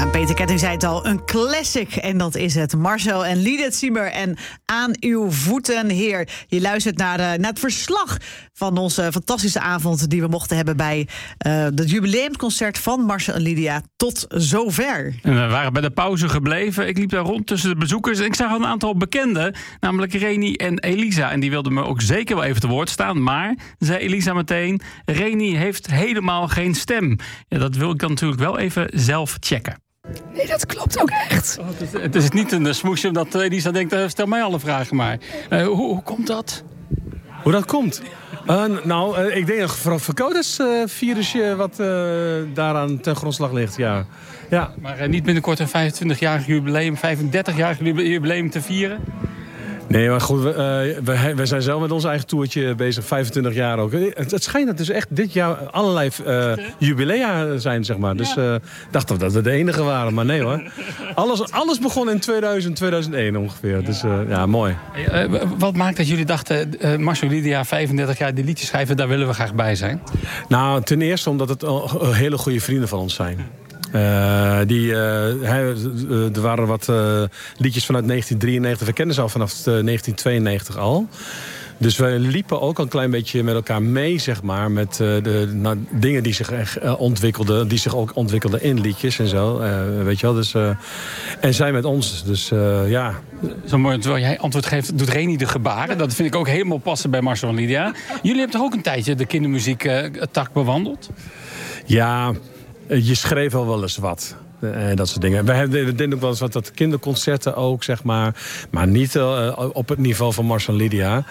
Peter Ketting zei het al, een classic. En dat is het. Marcel en Lidet Siemer en Aan uw voeten, Heer. Je luistert naar het verslag van onze fantastische avond die we mochten hebben bij het jubileumsconcert van Marcel en Lydia. Tot zover. En we waren bij de pauze gebleven. Ik liep daar rond tussen de bezoekers en ik zag een aantal bekenden, namelijk Reni en Elisa. En die wilden me ook zeker wel even te woord staan. Maar, zei Elisa meteen, Reni heeft helemaal geen stem. Ja, dat wil ik dan natuurlijk wel even zelf checken. Nee, dat klopt ook echt. Het is niet een smoesje omdat Elisa denkt, stel mij alle vragen maar. Hoe komt dat? Hoe dat komt? Ik denk een verkoudheidsvirusje wat daaraan ten grondslag ligt, ja. Maar niet binnenkort een 25-jarig jubileum, 35-jarig jubileum te vieren? Nee, maar goed, we zijn zelf met ons eigen toertje bezig, 25 jaar ook. Het schijnt dat dus echt dit jaar allerlei jubilea zijn, zeg maar. Dus dachten dat we de enige waren, maar nee hoor. Alles begon in 2001 ongeveer, dus ja, mooi. Wat maakt dat jullie dachten, Marcel en Lydia, 35 jaar, die liedjes schrijven, daar willen we graag bij zijn? Nou, ten eerste omdat het hele goede vrienden van ons zijn. Er waren wat liedjes vanuit 1993. We kennen ze al vanaf 1992 al. Dus we liepen ook al een klein beetje met elkaar mee, zeg maar. Met de dingen die zich echt ontwikkelden. Die zich ook ontwikkelden in liedjes en zo. Weet je wel. Dus, en zij met ons. Dus ja. Zo mooi, terwijl jij antwoord geeft, doet Reni de gebaren. Dat vind ik ook helemaal passen bij Marcel en Lydia. Jullie hebben toch ook een tijdje de kindermuziek tak bewandeld? Ja, je schreef wel eens wat. Dat soort dingen. We deden ook wel eens wat kinderconcerten ook, zeg maar. Maar niet op het niveau van Marcel en Lydia.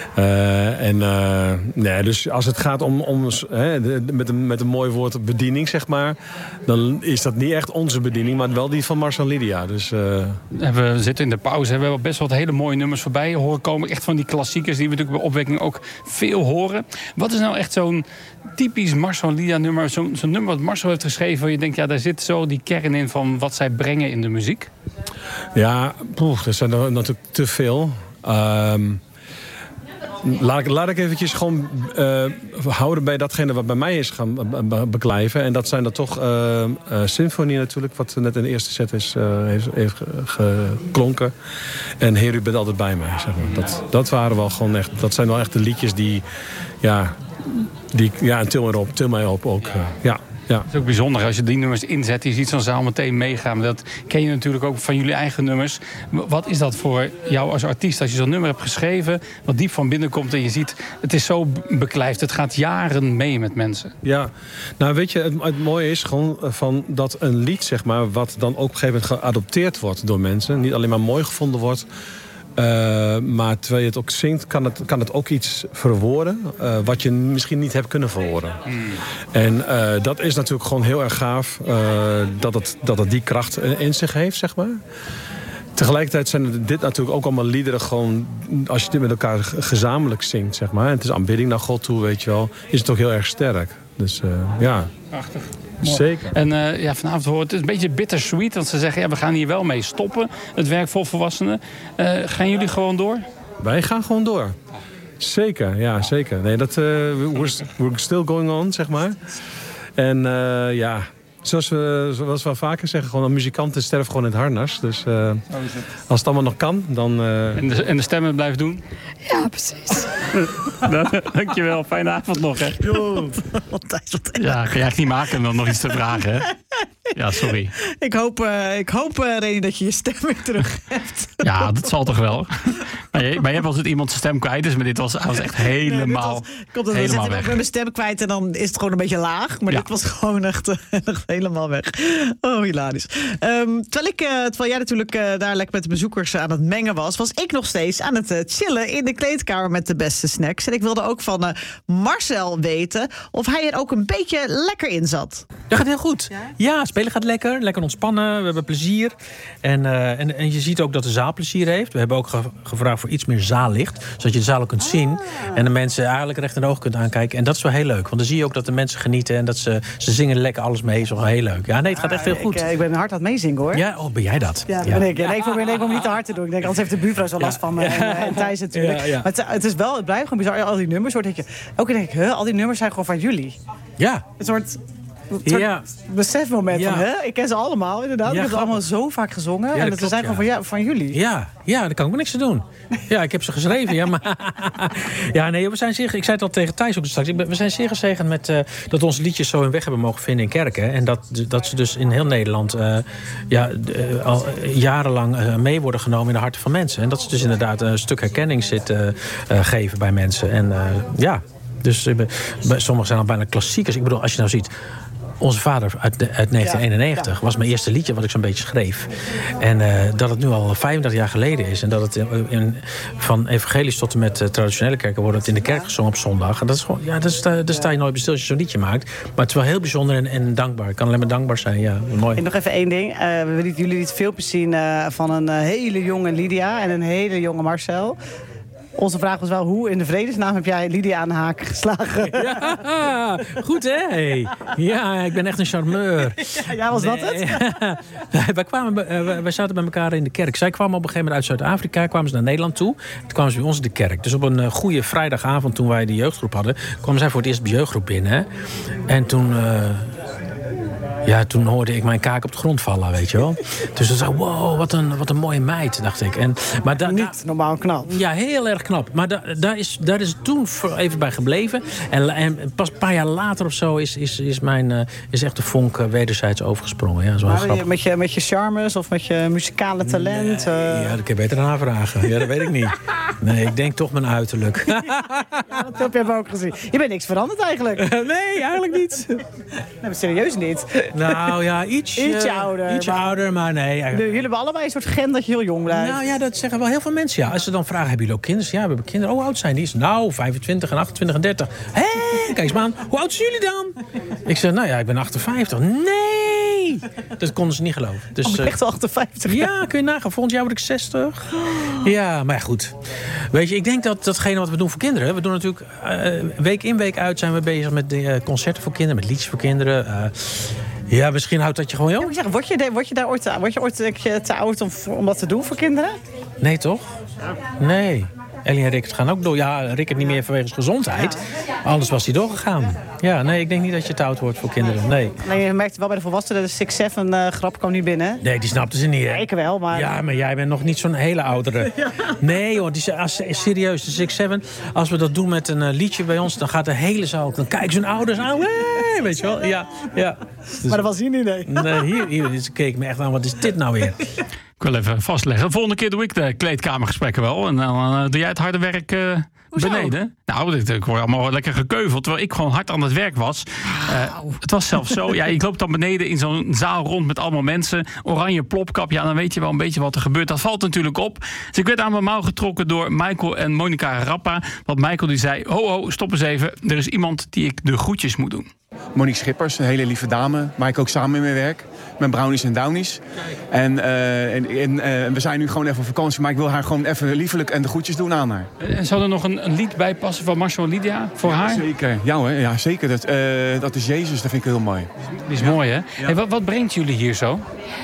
Dus als het gaat om met een mooi woord bediening, zeg maar. Dan is dat niet echt onze bediening, maar wel die van Marcel en Lydia. Dus, we zitten in de pauze. We hebben best wel hele mooie nummers voorbij horen komen. Echt van die klassiekers die we natuurlijk bij Opwekking ook veel horen. Wat is nou echt zo'n typisch Marcel en Lydia nummer? Zo'n nummer wat Marcel heeft geschreven waar je denkt, ja, daar zit zo die kern in van wat zij brengen in de muziek? Ja, er zijn er natuurlijk te veel. Laat ik eventjes gewoon houden bij datgene wat bij mij is gaan beklijven. En dat zijn er toch Symfonie natuurlijk, wat net in de eerste set heeft geklonken. En Heer, u bent altijd bij mij. Zeg maar. Dat waren wel gewoon echt. Dat zijn wel echt de liedjes die en til mij op ook. Ja. Ja. Het is ook bijzonder als je die nummers inzet. Je ziet zo'n zaal meteen meegaan. Dat ken je natuurlijk ook van jullie eigen nummers. Wat is dat voor jou als artiest? Als je zo'n nummer hebt geschreven, wat diep van binnen komt en je ziet, het is zo beklijft. Het gaat jaren mee met mensen. Ja, nou weet je, het mooie is gewoon van dat een lied, zeg maar, wat dan ook op een gegeven moment geadopteerd wordt door mensen. Niet alleen maar mooi gevonden wordt. Maar terwijl je het ook zingt, kan het ook iets verwoorden wat je misschien niet hebt kunnen verwoorden. En dat is natuurlijk gewoon heel erg gaaf dat het die kracht in zich heeft, zeg maar. Tegelijkertijd zijn dit natuurlijk ook allemaal liederen gewoon, als je dit met elkaar gezamenlijk zingt, zeg maar. En het is aanbidding naar God toe, weet je wel. Is het ook heel erg sterk. Dus ja. Prachtig. Mooi. Zeker. En vanavond hoort het is een beetje bittersweet. Want ze zeggen, we gaan hier wel mee stoppen. Het werk voor volwassenen. Gaan jullie gewoon door? Wij gaan gewoon door. Zeker, ja, zeker. Nee, we're still going on, zeg maar. En zoals we wel vaker zeggen, gewoon een muzikant sterft gewoon in het harnas. Dus als het allemaal nog kan, dan... En de stemmen blijven doen? Ja, precies. Dankjewel, fijne avond nog, hè. Ja, kan je eigenlijk niet maken om dan nog iets te vragen, hè? Ja, sorry. Ik hoop Reni, dat je je stem weer terug hebt. Ja, dat zal toch wel. Maar je hebt altijd iemands stem kwijt, dus maar dit was echt helemaal, helemaal weg. Ik ben mijn stem kwijt en dan is het gewoon een beetje laag. Maar dit was gewoon echt helemaal weg. Oh, hilarisch. Terwijl jij natuurlijk daar lekker met de bezoekers aan het mengen was ik nog steeds aan het chillen in de kleedkamer met de beste snacks. En ik wilde ook van Marcel weten of hij er ook een beetje lekker in zat. Dat gaat heel goed. Ja, spelen gaat lekker ontspannen, we hebben plezier. En je ziet ook dat de zaal plezier heeft. We hebben ook gevraagd voor iets meer zaallicht, zodat je de zaal ook kunt zien. En de mensen eigenlijk recht in de ogen kunt aankijken. En dat is wel heel leuk, want dan zie je ook dat de mensen genieten en dat ze zingen lekker alles mee. Is wel heel leuk. Ja, nee, het gaat echt heel goed. Ik ben hard aan het meezingen, hoor. Ja, ben jij dat? Ja, dat ben ik. Nee, ik probeer niet te hard te doen. Ik denk, anders heeft de buurvrouw zo last van me. En Thijs natuurlijk. Ja. Maar het blijft gewoon bizar. Al die nummers, denk je. Ook denk ik, al die nummers zijn gewoon van jullie. Ja. Een soort... besefmoment Ja. van, hè? Ik ken ze allemaal, inderdaad. Ja, Ik heb ze grappig. allemaal zo vaak gezongen. Ja, en dat ze zijn klopt, gewoon van jullie. Ja, daar kan ik me niks aan doen. Ja, ik heb ze geschreven, ja, maar... Ja, nee, we zijn zeer... Ik zei het al tegen Thijs ook straks. We zijn zeer gezegend met dat onze liedjes zo hun weg hebben mogen vinden in kerken. En dat ze dus in heel Nederland al jarenlang mee worden genomen in de harten van mensen. En dat ze dus inderdaad een stuk herkenning geven bij mensen. En dus sommigen zijn al bijna klassiekers. Ik bedoel, als je nou ziet... Onze vader uit 1991 was mijn eerste liedje wat ik zo'n beetje schreef. En dat het nu al 35 jaar geleden is. En dat het van evangelisch tot en met traditionele kerken wordt het in de kerk gezongen op zondag. En dat is gewoon, daar sta je nooit bij stil als je zo'n liedje maakt. Maar het is wel heel bijzonder en dankbaar. Ik kan alleen maar dankbaar zijn, ja, mooi. En nog even één ding. We willen jullie dit filmpje zien van een hele jonge Lydia en een hele jonge Marcel. Onze vraag was wel, hoe in de vredesnaam heb jij Lydia aan de haak geslagen? Ja, goed hè? Hey. Ja, ik ben echt een charmeur. Ja, was dat het? Wij zaten bij elkaar in de kerk. Zij kwamen op een gegeven moment uit Zuid-Afrika, kwamen ze naar Nederland toe. Toen kwamen ze bij ons in de kerk. Dus op een goede vrijdagavond, toen wij de jeugdgroep hadden, kwamen zij voor het eerst bij de jeugdgroep binnen. En toen... toen hoorde ik mijn kaak op de grond vallen, weet je wel. Dus dan zei ik, wow, wat een mooie meid, dacht ik. Maar niet normaal knap. Ja, heel erg knap. Maar daar is het toen even bij gebleven. En pas een paar jaar later of zo is echt de vonk wederzijds overgesprongen. Ja, zo met je charmes of met je muzikale talent? Ja, dat kan je beter aanvragen. Ja, dat weet ik niet. Nee, ik denk toch mijn uiterlijk. Ja, dat heb je ook gezien. Je bent niks veranderd eigenlijk. Nee, eigenlijk niet. Nee, maar serieus niet. Nou ja, ietsje ouder. Ietsje ouder, maar nee. Jullie hebben allebei een soort gen dat je heel jong blijft. Nou ja, dat zeggen wel heel veel mensen. Ja. Als ze dan vragen, hebben jullie ook kinderen? Ja, we hebben kinderen. Hoe oud zijn die? Nou, 25 en 28 en 30. Hé, kijk eens maar aan. Hoe oud zijn jullie dan? Ik zeg, nou ja, ik ben 58. Nee! Dat konden ze niet geloven. Dus, echt 58? Ja, kun je nagaan. Volgend jaar word ik 60. Ja, maar ja, goed. Weet je, ik denk dat datgene wat we doen voor kinderen... We doen natuurlijk week in, week uit zijn we bezig met concerten voor kinderen. Met liedjes voor kinderen. Ja, misschien houdt dat je gewoon jong. Ja, word je ooit te oud om dat te doen voor kinderen? Nee, toch? Nee. Ellie en Rick gaan ook door. Ja, Rick het niet meer vanwege zijn gezondheid. Anders was hij doorgegaan. Ja, nee, ik denk niet dat je te oud wordt voor kinderen. Nee. Nee, je merkte wel bij de volwassenen, de 6-7 grap kwam niet binnen. Nee, die snapten ze niet, hè? Ik wel, maar... Ja, maar jij bent nog niet zo'n hele oudere. Ja. Nee, hoor, serieus, de 6-7. Als we dat doen met een liedje bij ons, dan gaat de hele zaal... Dan kijken ze hun ouders aan. Hey, weet je wel? Ja. Dus, maar dat was hier niet, nee. Nee, hier ze keken me echt aan. Wat is dit nou weer? Ik wil even vastleggen. De volgende keer doe ik de kleedkamergesprekken wel. En dan doe jij het harde werk beneden. Nou, ik word allemaal lekker gekeuveld. Terwijl ik gewoon hard aan het werk was. Het was zelfs zo. Ja, ik loop dan beneden in zo'n zaal rond met allemaal mensen. Oranje plopkap. Ja, dan weet je wel een beetje wat er gebeurt. Dat valt natuurlijk op. Dus ik werd aan mijn mouw getrokken door Michael en Monica Rappa. Want Michael die zei, ho, stop eens even. Er is iemand die ik de groetjes moet doen. Monique Schippers, een hele lieve dame, waar ik ook samen mee werk. Met Brownies en Downies. En we zijn nu gewoon even op vakantie, maar ik wil haar gewoon even liefelijk en de groetjes doen aan haar. En zou er nog een lied bij passen van Marcel en Lydia voor haar? Zeker, ja zeker. Dat is Jezus, dat vind ik heel mooi. Die is mooi, hè? Ja. Hey, wat brengt jullie hier zo?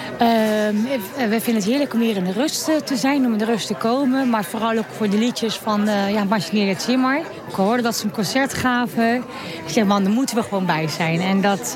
We vinden het heerlijk om hier in de rust te zijn, om in de rust te komen. Maar vooral ook voor de liedjes van Marcel en Zimmer. Ik hoorde dat ze een concert gaven. Ik zeg, man, daar moeten we gewoon bij zijn. En dat,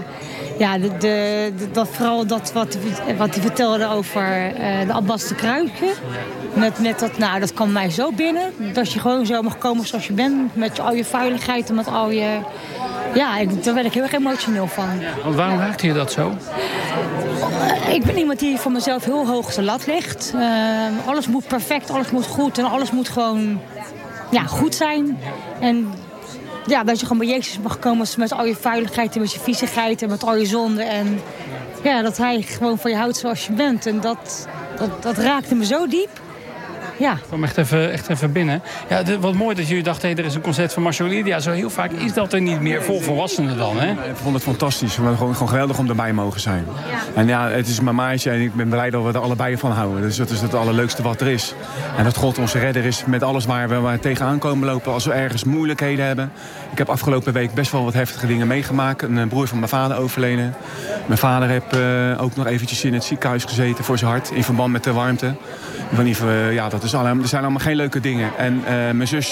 dat vooral dat wat hij vertelde over de Abbas de Kruikje. Met dat, dat kwam mij zo binnen. Dat je gewoon zo mag komen zoals je bent. Met al je vuiligheid en met al je... Ja, daar werd ik heel erg emotioneel van. Want waarom raakte je dat zo? Ik ben iemand die voor mezelf heel hoog op de lat ligt. Alles moet perfect, alles moet goed en alles moet gewoon goed zijn. En ja, dat je gewoon bij Jezus mag komen met al je vuiligheid en met je viezigheid en met al je zonden. En ja, dat hij gewoon voor je houdt zoals je bent. En dat raakte me zo diep. Ja. Ik kwam echt even binnen. Ja, wat mooi dat jullie dachten, er is een concert van Marcel en Lydia. Zo heel vaak is dat er niet meer voor volwassenen dan, hè? Ik vond het fantastisch. We gewoon geweldig om erbij mogen zijn. Ja. En ja, het is mijn maatje en ik ben blij dat we er allebei van houden. Dus dat is het allerleukste wat er is. En dat God onze redder is met alles waar we tegenaan komen lopen. Als we ergens moeilijkheden hebben. Ik heb afgelopen week best wel wat heftige dingen meegemaakt. Een broer van mijn vader overleden. Mijn vader heeft ook nog eventjes in het ziekenhuis gezeten voor zijn hart. In verband met de warmte. Er zijn allemaal geen leuke dingen. En mijn zus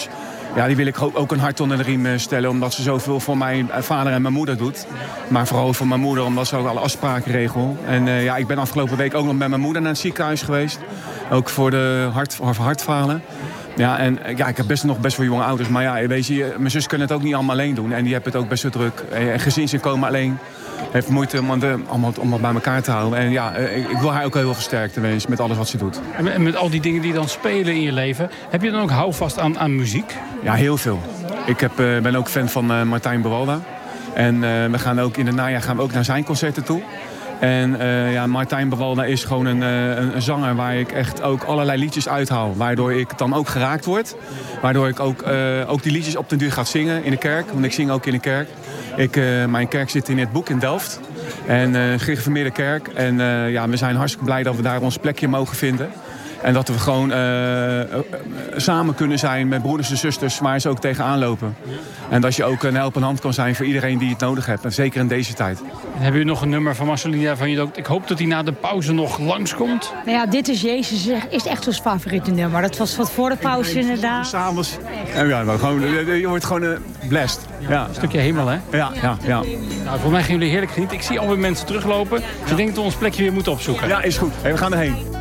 Ja, die wil ik ook een hart onder de riem stellen. Omdat ze zoveel voor mijn vader en mijn moeder doet. Maar vooral voor mijn moeder, omdat ze ook alle afspraken regelt. En ik ben afgelopen week ook nog met mijn moeder naar het ziekenhuis geweest. Ook voor de hartfalen. Ja, en ik heb nog best wel jonge ouders. Maar ja, weet je, mijn zus kan het ook niet allemaal alleen doen. En die heeft het ook best wel druk. En gezinsinkomen alleen heeft moeite om het bij elkaar te houden. En ja, ik wil haar ook heel versterkt wensen met alles wat ze doet. En met al die dingen die dan spelen in je leven, heb je dan ook houvast aan muziek? Ja, heel veel. Ik ben ook fan van Martijn Bewalda. En we gaan ook in het najaar naar zijn concerten toe. En Martijn Bewalda is gewoon een zanger waar ik echt ook allerlei liedjes uithaal. Waardoor ik dan ook geraakt word. Waardoor ik ook die liedjes op den duur ga zingen in de kerk. Want ik zing ook in de kerk. Mijn kerk zit in het Boek in Delft. En gereformeerde kerk. En we zijn hartstikke blij dat we daar ons plekje mogen vinden. En dat we gewoon samen kunnen zijn met broeders en zusters waar ze ook tegenaan lopen. En dat je ook een helpende hand kan zijn voor iedereen die het nodig heeft. En zeker in deze tijd. En hebben jullie nog een nummer van Marcelina van je ook? Ik hoop dat hij na de pauze nog langskomt. Nou ja, Dit is Jezus is echt ons favoriete nummer. Dat was wat voor de pauze inderdaad. S'avonds. En je wordt gewoon blessed. Ja. Een stukje hemel, hè? Ja. Nou, volgens mij gaan jullie heerlijk genieten. Ik zie alweer mensen teruglopen. Dus ik denk dat we ons plekje weer moeten opzoeken. Ja, is goed. We gaan erheen.